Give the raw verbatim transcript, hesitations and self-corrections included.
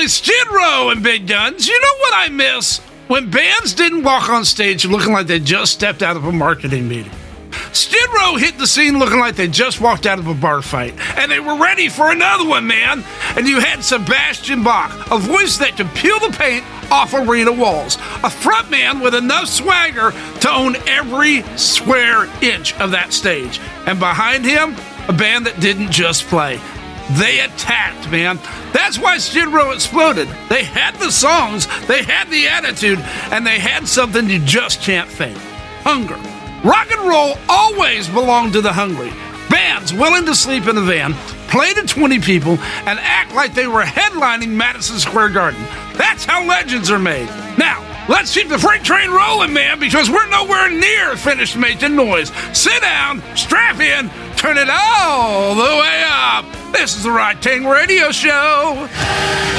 finally, Skid Row and Big Guns. You know what I miss? When bands didn't walk on stage looking like they just stepped out of a marketing meeting. Skid Row hit the scene looking like they just walked out of a bar fight. And they were ready for another one, man. And you had Sebastian Bach, a voice that could peel the paint off arena walls. A frontman with enough swagger to own every square inch of that stage. And behind him, a band that didn't just play. They attacked, man. That's why Skid Row exploded. They had the songs, they had the attitude, and they had something you just can't fake. Hunger. Rock and roll always belonged to the hungry. Bands willing to sleep in a van, play to twenty people, and act like they were headlining Madison Square Garden. That's how legends are made. Now, let's keep the freight train rolling, man, because we're nowhere near finished making noise. Sit down, strap in, turn it all the way up. This is the Rock King Radio Show.